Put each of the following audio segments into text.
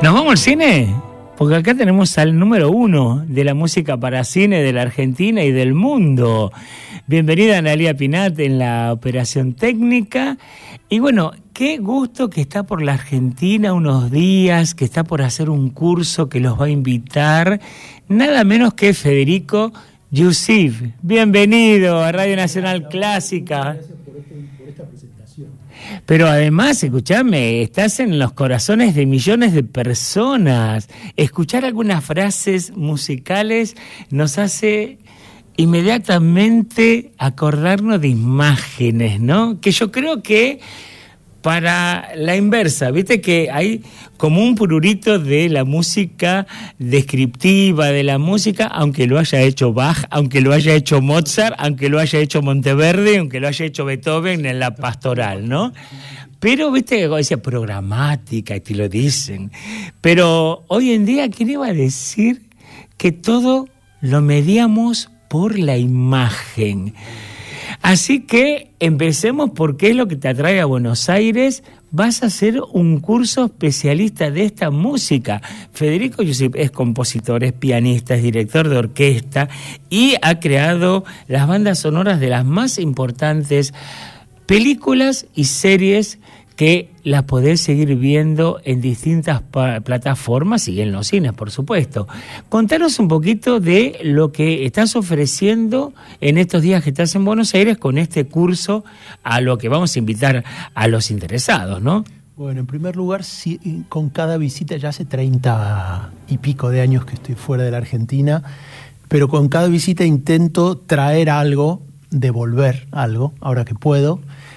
¿Nos vamos al cine? Porque acá tenemos al número 1 de la música para cine de la Argentina y del mundo. Bienvenida Analía Pinat en la operación técnica. Y bueno, qué gusto que está por la Argentina unos días, que está por hacer un curso que los va a invitar, nada menos que Federico Yusif. Bienvenido a Radio Nacional Clásica. Gracias por esta presentación. Pero además, escuchame, estás en los corazones de millones de personas. Escuchar algunas frases musicales nos hace inmediatamente acordarnos de imágenes, ¿no? Que yo creo que para la inversa, viste que hay como un prurito de la música descriptiva, de la música, aunque lo haya hecho Bach, aunque lo haya hecho Mozart, aunque lo haya hecho Monteverde, aunque lo haya hecho Beethoven en la pastoral, ¿no? Pero, viste, que decía programática, y te lo dicen. Pero hoy en día, ¿quién iba a decir que todo lo mediamos por la imagen? Así que empecemos por qué es lo que te atrae a Buenos Aires. Vas a hacer un curso especialista de esta música. Federico Yusif es compositor, es pianista, es director de orquesta y ha creado las bandas sonoras de las más importantes películas y series que las podés seguir viendo en distintas plataformas y en los cines, por supuesto. Contanos un poquito de lo que estás ofreciendo en estos días que estás en Buenos Aires con este curso, a lo que vamos a invitar a los interesados, ¿no? Bueno, en primer lugar, sí, con cada visita, ya hace 30 y pico de años que estoy fuera de la Argentina, pero con cada visita intento traer algo, devolver algo, ahora que puedo.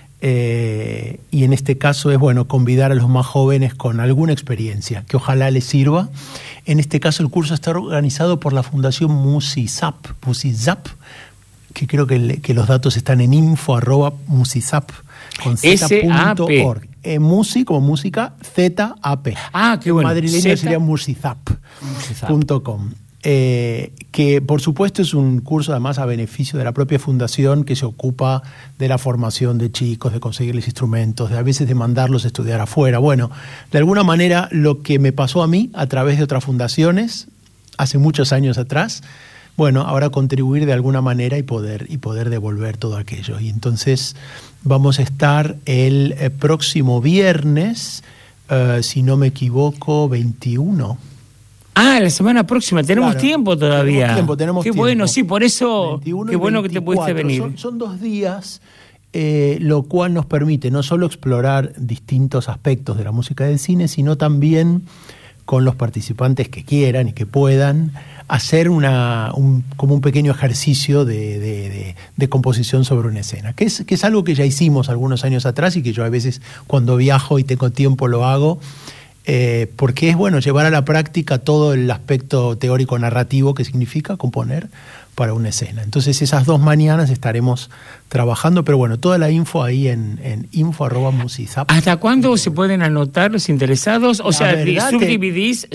Y en este caso es bueno convidar a los más jóvenes con alguna experiencia que ojalá les sirva. En este caso el curso está organizado por la Fundación Musizap, que creo que los datos están en info@musizap.org. Musi como música, ZAP. Ah, qué bueno. Madrileño sería musizap.com. Que por supuesto es un curso además a beneficio de la propia fundación que se ocupa de la formación de chicos, de conseguirles instrumentos, de a veces de mandarlos a estudiar afuera. Bueno, de alguna manera lo que me pasó a mí a través de otras fundaciones hace muchos años atrás, bueno, ahora contribuir de alguna manera y poder devolver todo aquello. Y entonces vamos a estar el próximo viernes, si no me equivoco, 21. Ah, la semana próxima, tenemos tiempo todavía. Tenemos qué tiempo. Bueno, sí, por eso, 21 qué bueno que te pudiste venir. Son 2 días, lo cual nos permite no solo explorar distintos aspectos de la música del cine, sino también con los participantes que quieran y que puedan hacer como un pequeño ejercicio de composición sobre una escena, que es algo que ya hicimos algunos años atrás y que yo a veces cuando viajo y tengo tiempo lo hago. Porque es bueno llevar a la práctica todo el aspecto teórico narrativo que significa componer para una escena. Entonces esas 2 mañanas estaremos trabajando, pero bueno, toda la info ahí en info@musizap. ¿Hasta cuándo se pueden anotar los interesados? O sea, subdividís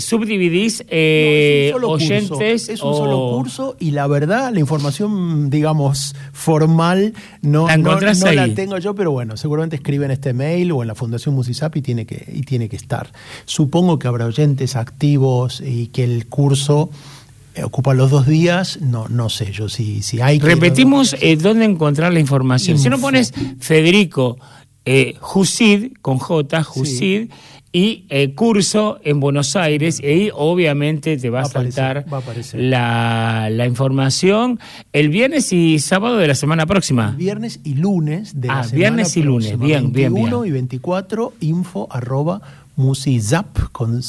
oyentes. Es un solo curso y la verdad, la información, digamos, formal no la tengo yo, pero bueno, seguramente escriben este mail o en la Fundación Musizap y tiene que estar. Supongo que habrá oyentes activos y que el curso ocupa los 2 días, no sé yo si hay que... Repetimos dónde encontrar la información. Si no pones Federico Yusif, con J, Yusif, y curso en Buenos Aires, y ahí obviamente te va a saltar la información el viernes y sábado de la semana próxima. Viernes y lunes de la semana viernes y lunes, próxima. bien. 21 y 24, info@musizap con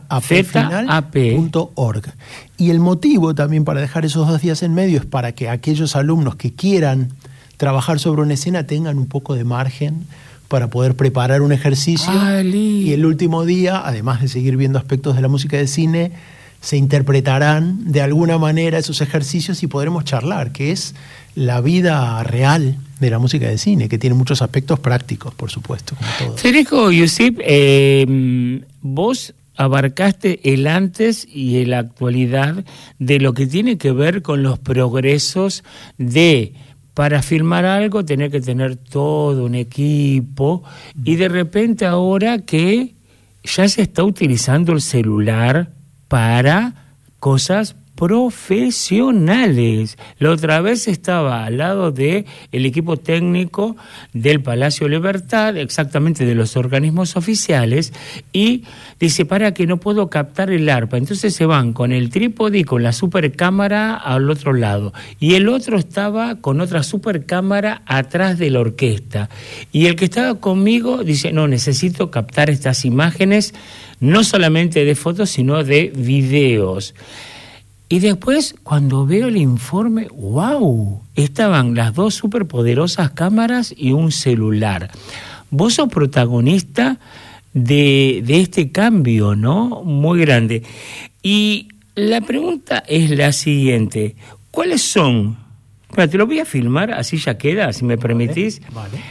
ZAP.org. Y el motivo también para dejar esos 2 días en medio es para que aquellos alumnos que quieran trabajar sobre una escena tengan un poco de margen para poder preparar un ejercicio. Y el último día, además de seguir viendo aspectos de la música del cine, se interpretarán de alguna manera esos ejercicios y podremos charlar, que es la vida real de la música del cine, que tiene muchos aspectos prácticos, por supuesto, como todo. Federico Yusif, vos abarcaste el antes y la actualidad de lo que tiene que ver con los progresos de... Para filmar algo tener que tener todo un equipo y de repente ahora que ya se está utilizando el celular para cosas profesionales. La otra vez estaba al lado de el equipo técnico del Palacio Libertad, exactamente de los organismos oficiales, y dice, para que no puedo captar el arpa. Entonces se van con el trípode y con la supercámara al otro lado, y el otro estaba con otra supercámara atrás de la orquesta, y el que estaba conmigo dice, no, necesito captar estas imágenes, no solamente de fotos, sino de videos. Y después, cuando veo el informe, ¡wow! Estaban las dos superpoderosas cámaras y un celular. Vos sos protagonista de este cambio, ¿no? Muy grande. Y la pregunta es la siguiente. ¿Cuáles son? Bueno, te lo voy a filmar, así ya queda, si me permitís. Vale.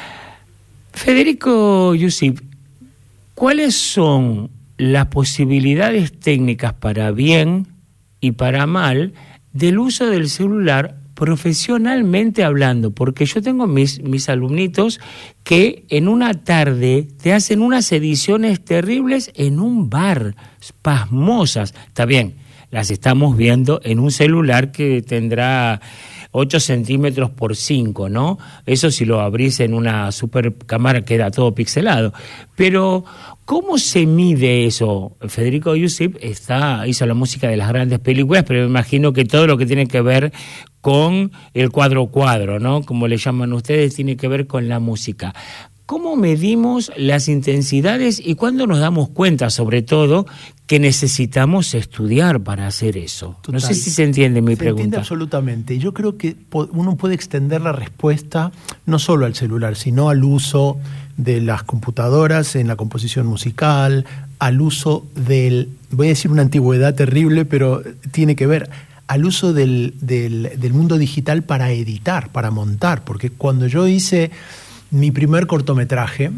Federico Yusip, ¿cuáles son las posibilidades técnicas para bien y para mal del uso del celular profesionalmente hablando? Porque yo tengo mis alumnitos que en una tarde te hacen unas ediciones terribles en un bar, pasmosas. Está bien, las estamos viendo en un celular que tendrá 8 centímetros por 5, ¿no? Eso si lo abrís en una super cámara queda todo pixelado. Pero ¿cómo se mide eso? Federico Yusip hizo la música de las grandes películas, pero me imagino que todo lo que tiene que ver con el cuadro, ¿no? Como le llaman ustedes, tiene que ver con la música. ¿Cómo medimos las intensidades y cuándo nos damos cuenta, sobre todo, que necesitamos estudiar para hacer eso? Total. No sé si se entiende mi pregunta. Se entiende absolutamente. Yo creo que uno puede extender la respuesta no solo al celular, sino al uso de las computadoras en la composición musical, al uso voy a decir una antigüedad terrible, pero tiene que ver, al uso del mundo digital para editar, para montar, porque cuando yo hice mi primer cortometraje,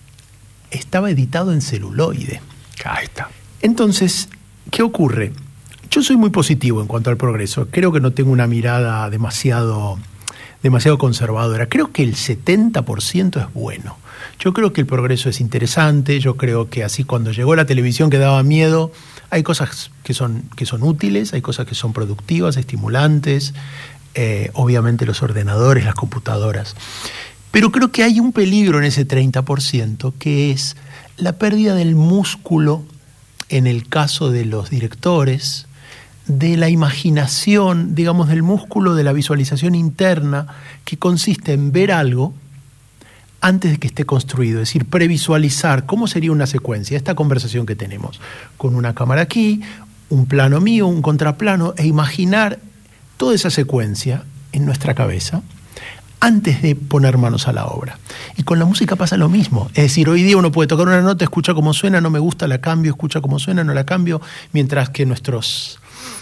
estaba editado en celuloide. Ahí está. Entonces, ¿qué ocurre? Yo soy muy positivo en cuanto al progreso. Creo que no tengo una mirada demasiado conservadora. Creo que el 70% es bueno. Yo creo que el progreso es interesante. Yo creo que así cuando llegó la televisión que daba miedo, hay cosas que son útiles, hay cosas que son productivas, estimulantes. Obviamente los ordenadores, las computadoras. Pero creo que hay un peligro en ese 30%, que es la pérdida del músculo, en el caso de los directores, de la imaginación, digamos, del músculo de la visualización interna, que consiste en ver algo antes de que esté construido, es decir, previsualizar cómo sería una secuencia, esta conversación que tenemos, con una cámara aquí, un plano mío, un contraplano, e imaginar toda esa secuencia en nuestra cabeza antes de poner manos a la obra. Y con la música pasa lo mismo. Es decir, hoy día uno puede tocar una nota, escucha cómo suena, no me gusta, la cambio, escucha cómo suena, no la cambio, mientras que nuestros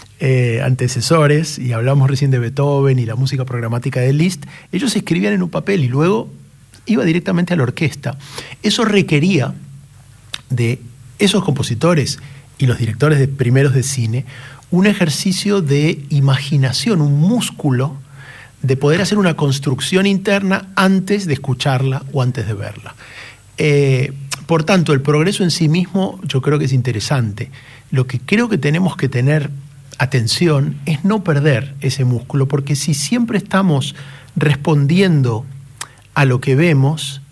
antecesores, y hablamos recién de Beethoven y la música programática de Liszt, ellos escribían en un papel y luego iba directamente a la orquesta. Eso requería de esos compositores y los directores primeros de cine un ejercicio de imaginación, un músculo de poder hacer una construcción interna antes de escucharla o antes de verla. Por tanto, el progreso en sí mismo yo creo que es interesante. Lo que creo que tenemos que tener atención es no perder ese músculo, porque si siempre estamos respondiendo a lo que vemos,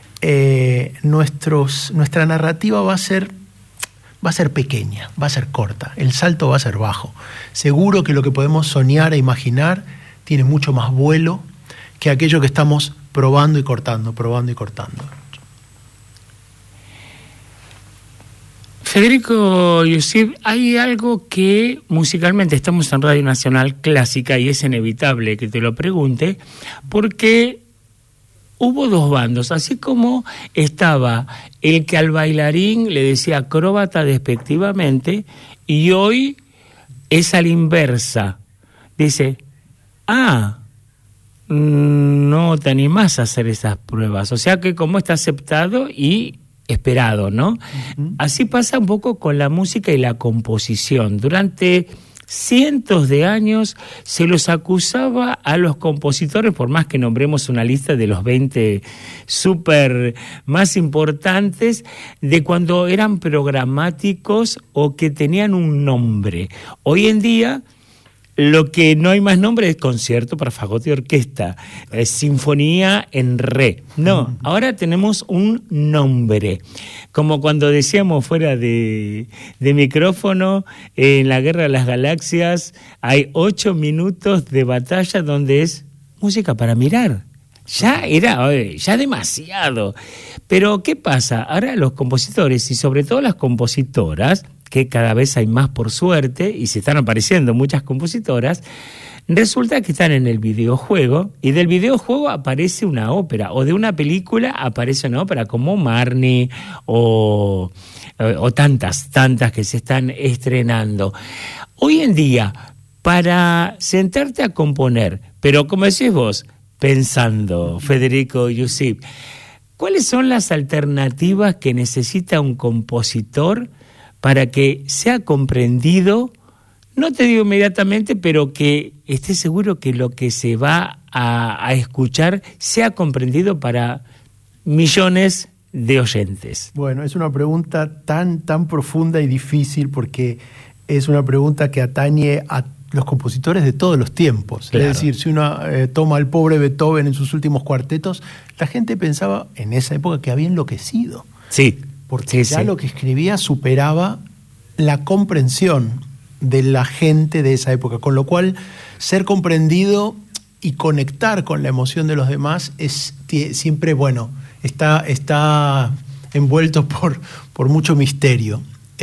nuestra narrativa va a ser pequeña, va a ser corta, el salto va a ser bajo. Seguro que lo que podemos soñar e imaginar tiene mucho más vuelo que aquello que estamos probando y cortando, probando y cortando. Federico Yusip, hay algo que musicalmente estamos en Radio Nacional Clásica y es inevitable que te lo pregunte, porque hubo dos bandos, así como estaba el que al bailarín le decía acróbata despectivamente, y hoy es a la inversa. Dice, no te animás a hacer esas pruebas. O sea que como está aceptado y esperado, ¿no? Uh-huh. Así pasa un poco con la música y la composición. Durante cientos de años se los acusaba a los compositores, por más que nombremos una lista de los 20 súper más importantes, de cuando eran programáticos o que tenían un nombre. Hoy en día, lo que no hay más nombre es concierto para fagote y orquesta, sinfonía en re. No, ahora tenemos un nombre. Como cuando decíamos fuera de micrófono, en la Guerra de las Galaxias hay 8 minutos de batalla donde es música para mirar. Ya demasiado. Pero ¿qué pasa? Ahora los compositores y sobre todo las compositoras, que cada vez hay más por suerte, y se están apareciendo muchas compositoras, resulta que están en el videojuego, y del videojuego aparece una ópera, o de una película aparece una ópera, como Marnie, o tantas que se están estrenando. Hoy en día, para sentarte a componer, pero como decís vos, pensando, Federico Yusif, ¿cuáles son las alternativas que necesita un compositor para que sea comprendido? No te digo inmediatamente, pero que esté seguro que lo que se va a escuchar sea comprendido para millones de oyentes. Bueno, es una pregunta tan profunda y difícil, porque es una pregunta que atañe a los compositores de todos los tiempos. Claro. Es decir, si uno toma al pobre Beethoven en sus últimos cuartetos, la gente pensaba en esa época que había enloquecido. Sí. Porque ya lo que escribía superaba la comprensión de la gente de esa época, con lo cual ser comprendido y conectar con la emoción de los demás es siempre, bueno, está envuelto por mucho misterio.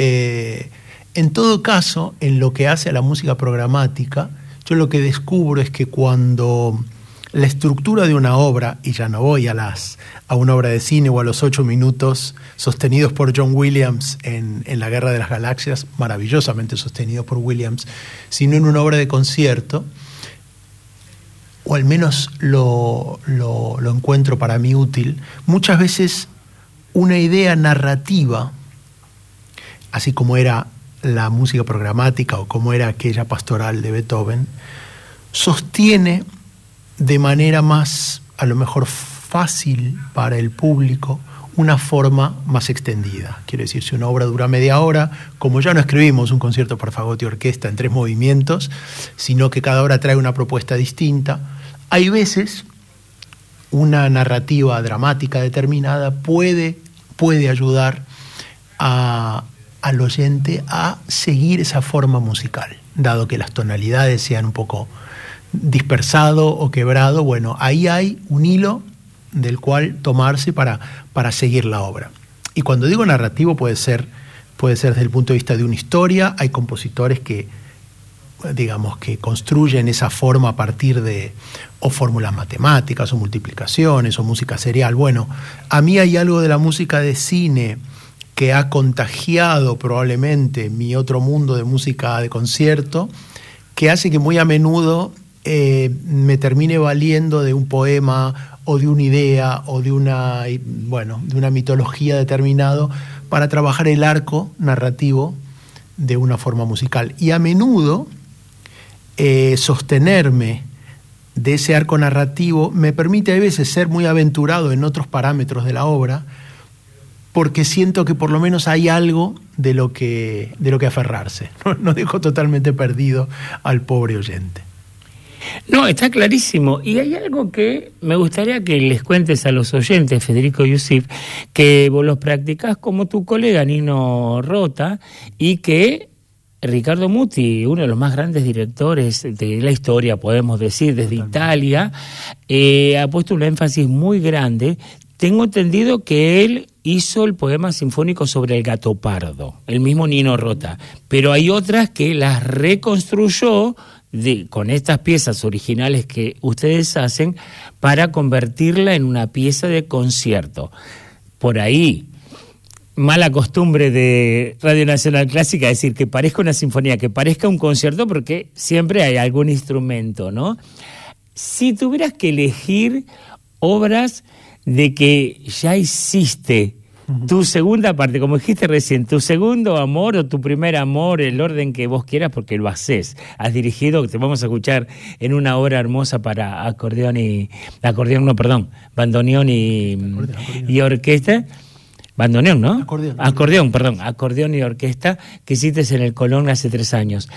En todo caso, en lo que hace a la música programática, yo lo que descubro es que cuando la estructura de una obra, y ya no voy a una obra de cine o a los 8 minutos sostenidos por John Williams en La Guerra de las Galaxias, maravillosamente sostenido por Williams, sino en una obra de concierto, o al menos lo encuentro para mí útil, muchas veces una idea narrativa, así como era la música programática o como era aquella pastoral de Beethoven, sostiene de manera más, a lo mejor fácil para el público, una forma más extendida. Quiero decir, si una obra dura media hora, como ya no escribimos un concierto para fagote y orquesta en 3 movimientos, sino que cada obra trae una propuesta distinta, hay veces una narrativa dramática determinada puede ayudar al oyente a seguir esa forma musical, dado que las tonalidades sean un poco dispersado o quebrado. Bueno, ahí hay un hilo del cual tomarse para seguir la obra. Y cuando digo narrativo puede ser desde el punto de vista de una historia. Hay compositores que, digamos, que construyen esa forma a partir de o fórmulas matemáticas o multiplicaciones o música serial. Bueno, a mí hay algo de la música de cine que ha contagiado probablemente mi otro mundo de música de concierto, que hace que muy a menudo me termine valiendo de un poema o de una idea o de una mitología determinado para trabajar el arco narrativo de una forma musical. Y a menudo sostenerme de ese arco narrativo me permite a veces ser muy aventurado en otros parámetros de la obra, porque siento que por lo menos hay algo de lo que aferrarse. No dejo totalmente perdido al pobre oyente. No, está clarísimo. Y hay algo que me gustaría que les cuentes a los oyentes, Federico Yusif, que vos los practicás como tu colega Nino Rota, y que Riccardo Muti, uno de los más grandes directores de la historia, podemos decir, desde Italia, ha puesto un énfasis muy grande. Tengo entendido que él hizo el poema sinfónico sobre el gato pardo, el mismo Nino Rota, pero hay otras que las reconstruyó con estas piezas originales que ustedes hacen para convertirla en una pieza de concierto. Por ahí, mala costumbre de Radio Nacional Clásica decir que parezca una sinfonía, que parezca un concierto, porque siempre hay algún instrumento, ¿no? Si tuvieras que elegir obras de que ya hiciste tu segunda parte, como dijiste recién, tu segundo amor o tu primer amor, el orden que vos quieras, porque lo haces. Has dirigido, te vamos a escuchar en una obra hermosa para bandoneón y orquesta. Bandoneón, ¿no? Acordeón y orquesta, que hiciste en el Colón hace 3 años.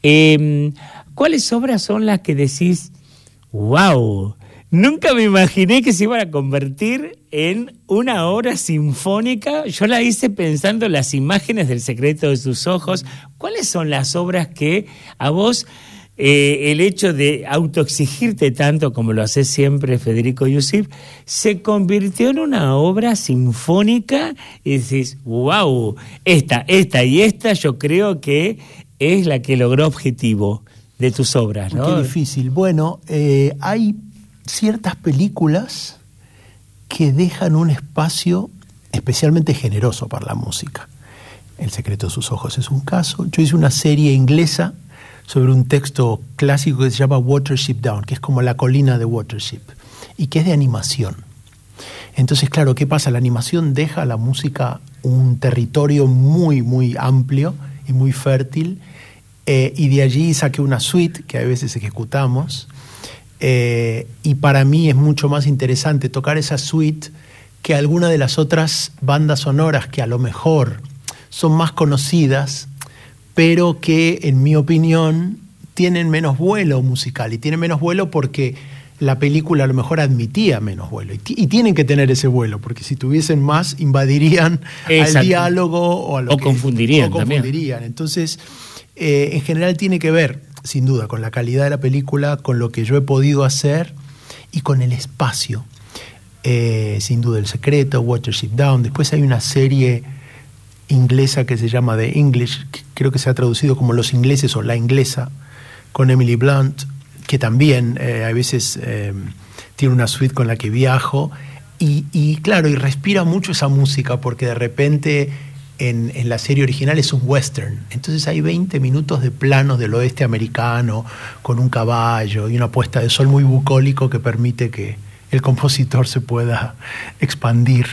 ¿Cuáles obras son las que decís, wow, nunca me imaginé que se iban a convertir en una obra sinfónica? Yo la hice pensando en las imágenes del Secreto de sus ojos. ¿Cuáles son las obras que a vos, el hecho de autoexigirte tanto como lo haces siempre, Federico Yusif, se convirtió en una obra sinfónica y decís, wow, esta y esta yo creo que es la que logró objetivo de tus obras, ¿no? Qué difícil. Bueno, hay ciertas películas que dejan un espacio especialmente generoso para la música. El Secreto de sus ojos es un caso. Yo hice una serie inglesa sobre un texto clásico que se llama Watership Down, que es como la colina de Watership, y que es de animación. Entonces, claro, ¿qué pasa? La animación deja a la música un territorio muy, muy amplio y muy fértil, y de allí saqué una suite que a veces ejecutamos, y para mí es mucho más interesante tocar esa suite que alguna de las otras bandas sonoras que a lo mejor son más conocidas, pero que, en mi opinión, tienen menos vuelo musical. Y tienen menos vuelo porque la película a lo mejor admitía menos vuelo. Y tienen que tener ese vuelo, porque si tuviesen más, invadirían al diálogo o a lo que... confundirían también. Entonces, en general tiene que ver, sin duda, con la calidad de la película, con lo que yo he podido hacer y con el espacio. Sin duda, El Secreto, Watership Down. Después hay una serie inglesa que se llama The English, que creo que se ha traducido como Los Ingleses o La Inglesa, con Emily Blunt, que también a veces tiene una suite con la que viajo, y claro, y respira mucho esa música, porque de repente en la serie original es un western, entonces hay 20 minutos de planos del oeste americano con un caballo y una puesta de sol muy bucólico que permite que el compositor se pueda expandir.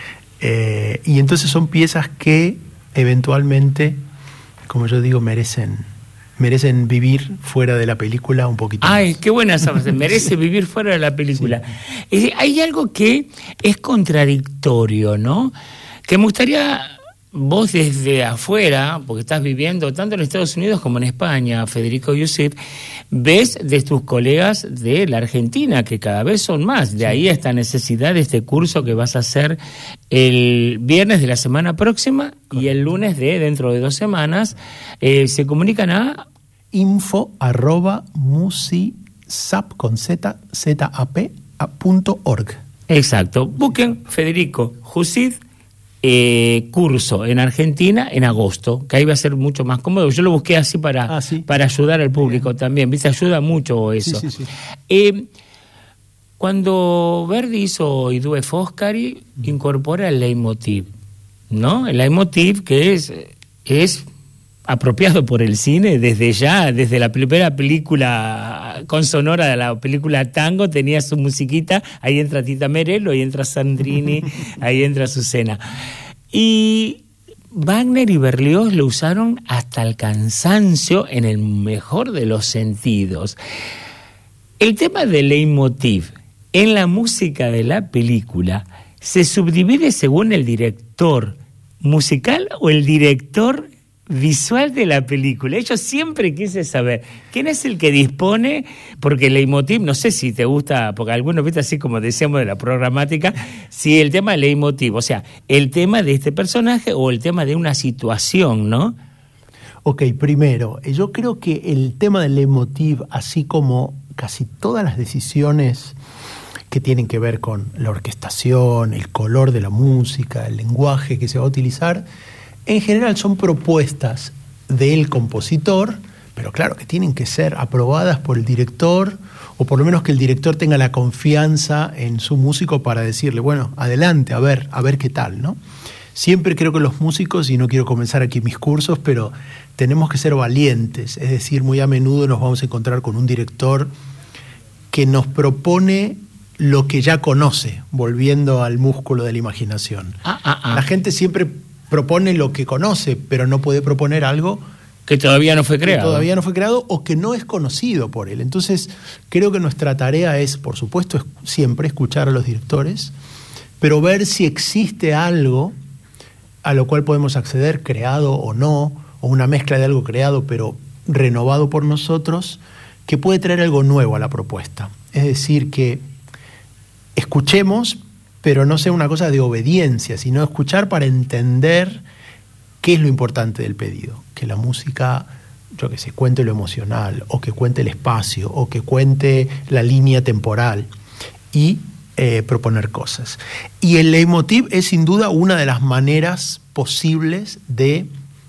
Y entonces son piezas que eventualmente, como yo digo, merecen vivir fuera de la película un poquito. Ay, qué buena esa frase, merece vivir fuera de la película. Sí. Hay algo que es contradictorio, ¿no? Que me gustaría, vos desde afuera, porque estás viviendo tanto en Estados Unidos como en España, Federico Yusif, ves de tus colegas de la Argentina, que cada vez son más. De ahí esta necesidad de este curso que vas a hacer el viernes de la semana próxima. Correcto. Y el lunes de dentro de 2 semanas. Se comunican a info@musisap.org. Exacto. Busquen Federico Yusif curso en Argentina en agosto, que ahí va a ser mucho más cómodo. Yo lo busqué así para ayudar al público también, ¿viste? Ayuda mucho eso. Sí. Cuando Verdi hizo I Due Foscari, incorpora el leitmotiv, ¿no? El leitmotiv que es apropiado por el cine desde la primera película con sonora de la película Tango, tenía su musiquita, ahí entra Tita Merello, ahí entra Sandrini, ahí entra Azucena. Y Wagner y Berlioz lo usaron hasta el cansancio en el mejor de los sentidos. El tema del leitmotiv en la música de la película se subdivide según el director musical o el director visual de la película. Yo siempre quise saber quién es el que dispone, porque el leitmotiv, no sé si te gusta, porque algunos, viste, así como decíamos de la programática, si el tema del leitmotiv, o sea, el tema de este personaje o el tema de una situación, ¿no? Ok, primero, yo creo que el tema del leitmotiv, así como casi todas las decisiones que tienen que ver con la orquestación, el color de la música, el lenguaje que se va a utilizar, en general son propuestas del compositor, pero claro que tienen que ser aprobadas por el director, o por lo menos que el director tenga la confianza en su músico para decirle, bueno, adelante, a ver qué tal, ¿no? Siempre creo que los músicos, y no quiero comenzar aquí mis cursos, pero tenemos que ser valientes, es decir, muy a menudo nos vamos a encontrar con un director que nos propone lo que ya conoce, volviendo al músculo de la imaginación. La gente siempre propone lo que conoce, pero no puede proponer algo que todavía no fue creado. Que todavía no fue creado o que no es conocido por él. Entonces, creo que nuestra tarea es, por supuesto, siempre escuchar a los directores, pero ver si existe algo a lo cual podemos acceder, creado o no, o una mezcla de algo creado pero renovado por nosotros, que puede traer algo nuevo a la propuesta. Es decir, que escuchemos, pero no sea una cosa de obediencia, sino escuchar para entender qué es lo importante del pedido. Que la música, yo qué sé, cuente lo emocional, o que cuente el espacio, o que cuente la línea temporal, y proponer cosas. Y el leitmotiv es sin duda una de las maneras posibles de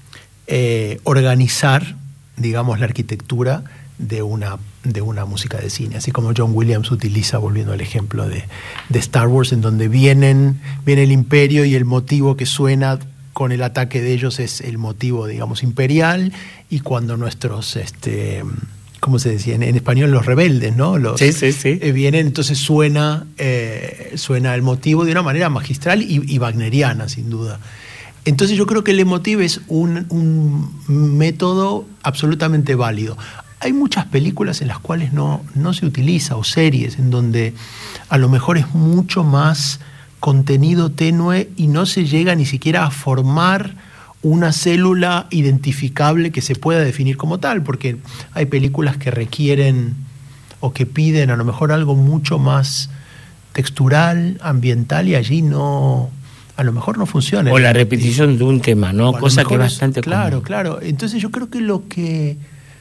organizar, digamos, la arquitectura de una música de cine, así como John Williams utiliza, volviendo al ejemplo de Star Wars, en donde viene el imperio y el motivo que suena con el ataque de ellos es el motivo, digamos, imperial, y cuando nuestros, ¿cómo se decía? En español, los rebeldes, ¿no? Sí. Vienen, entonces suena el motivo de una manera magistral y wagneriana, sin duda. Entonces yo creo que el leitmotiv es un método absolutamente válido. Hay muchas películas en las cuales no se utiliza, o series en donde a lo mejor es mucho más contenido tenue y no se llega ni siquiera a formar una célula identificable que se pueda definir como tal, porque hay películas que requieren o que piden a lo mejor algo mucho más textural, ambiental, y allí a lo mejor no funciona. O la repetición de un tema, ¿no? Cosa que es bastante común. Claro. Entonces yo creo que lo que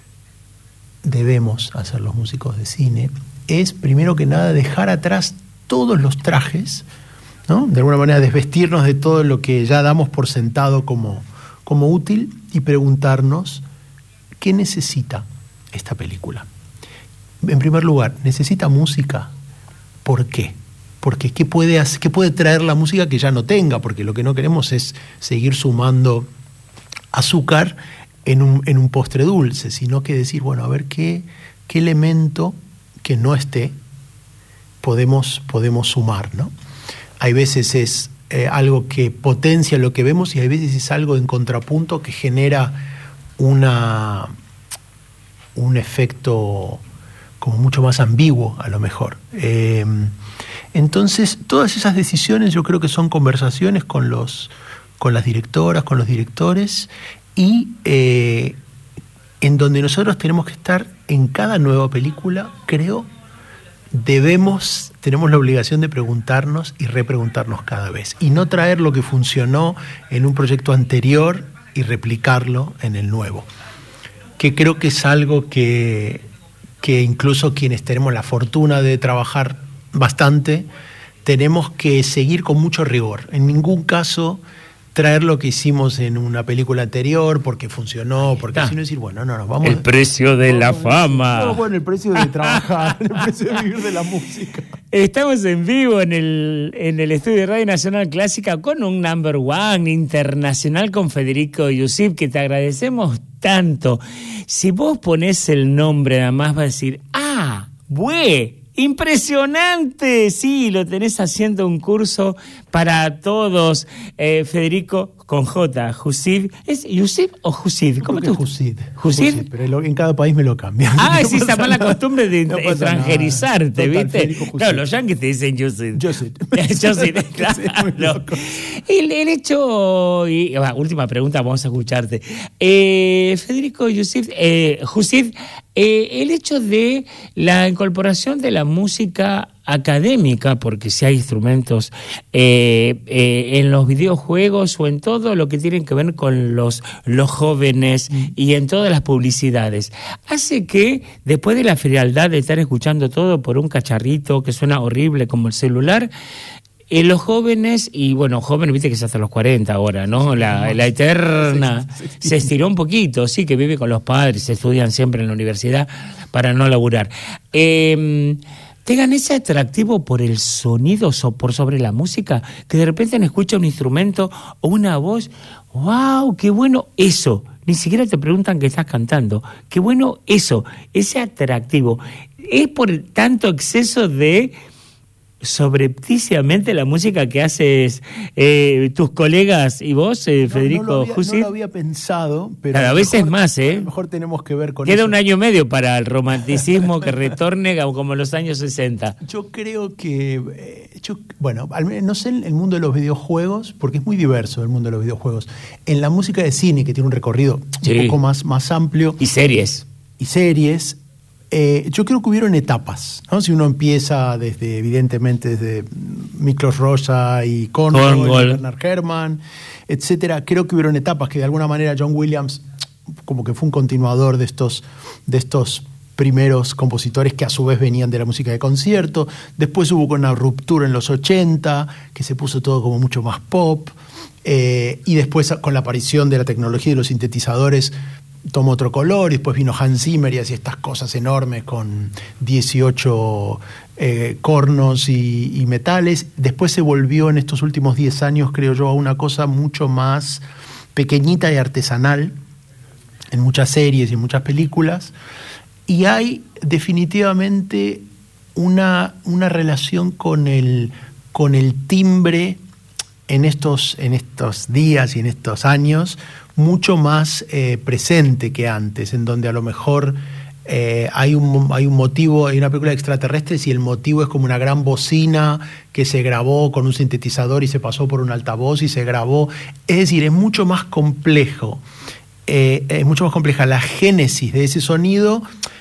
debemos hacer los músicos de cine es, primero que nada, dejar atrás todos los trajes, ¿no? De alguna manera desvestirnos de todo lo que ya damos por sentado como útil, y preguntarnos qué necesita esta película. En primer lugar, ¿necesita música? ¿Por qué? Porque ¿qué puede traer la música que ya no tenga? Porque lo que no queremos es seguir sumando azúcar en un postre dulce, sino que decir, bueno, a ver qué elemento que no esté podemos sumar, ¿no? Hay veces es algo que potencia lo que vemos, y hay veces es algo en contrapunto que genera un efecto como mucho más ambiguo, a lo mejor. Entonces, todas esas decisiones yo creo que son conversaciones con las directoras, con los directores, y en donde nosotros tenemos que estar en cada nueva película, creo, tenemos la obligación de preguntarnos y repreguntarnos cada vez, y no traer lo que funcionó en un proyecto anterior y replicarlo en el nuevo, que creo que es algo que incluso quienes tenemos la fortuna de trabajar bastante, tenemos que seguir con mucho rigor. En ningún caso traer lo que hicimos en una película anterior porque funcionó, porque sino decir, bueno, no, vamos. El precio de la fama. No, bueno, el precio de trabajar, el precio de vivir de la música. Estamos en vivo en el estudio de Radio Nacional Clásica con un number one internacional, con Federico Yusif, que te agradecemos tanto. Si vos ponés el nombre, nada más va a decir, ¡impresionante! Sí, lo tenés haciendo un curso para todos, Federico, con J, Yusif. ¿Es Yusif o Yusif? ¿Cómo te gusta? Yusif, pero en cada país me lo cambian. Es esa mala costumbre de extranjerizarte, nada. ¿viste? Total, claro, los yanquis te dicen Yusif. Yusif, claro. El hecho, última pregunta, vamos a escucharte. Federico Yusif, el hecho de la incorporación de la música académica, porque si hay instrumentos en los videojuegos o en todo lo que tiene que ver con los jóvenes y en todas las publicidades, hace que después de la frialdad de estar escuchando todo por un cacharrito que suena horrible como el celular, los jóvenes, y bueno, jóvenes, viste que es hasta los 40 ahora, ¿no? La eterna se estiró un poquito, sí, que vive con los padres, estudian siempre en la universidad para no laburar. Tengan ese atractivo por el sonido por sobre la música, que de repente escucha un instrumento o una voz, ¡wow! ¡Qué bueno eso! Ni siquiera te preguntan que estás cantando. ¡Qué bueno eso! Ese atractivo. Es por tanto exceso de sobrepticiamente la música que haces tus colegas y vos, Federico Jussi? No lo había pensado, pero cada vez es más, a lo mejor tenemos que ver con Queda eso. un año y medio para el romanticismo que retorne como en los años 60. Yo creo que, no sé en el mundo de los videojuegos, porque es muy diverso el mundo de los videojuegos. En la música de cine, que tiene un recorrido un poco más amplio. Y series. Yo creo que hubieron etapas, ¿no? Si uno empieza evidentemente desde Miklos Rozsa y Cornwell, Bernard Herrmann, etcétera, creo que hubieron etapas que de alguna manera John Williams como que fue un continuador de estos primeros compositores que a su vez venían de la música de concierto. Después hubo una ruptura en los 80, que se puso todo como mucho más pop, y después con la aparición de la tecnología y los sintetizadores tomó otro color, y después vino Hans Zimmer y hacía estas cosas enormes con 18 cornos y metales. Después se volvió en estos últimos 10 años, creo yo, a una cosa mucho más pequeñita y artesanal en muchas series y en muchas películas. Y hay definitivamente una relación con el timbre en estos días y en estos años mucho más presente que antes, en donde a lo mejor hay un motivo, hay una película de extraterrestres y el motivo es como una gran bocina que se grabó con un sintetizador y se pasó por un altavoz y se grabó. Es decir, es mucho más complejo, es mucho más compleja la génesis de ese sonido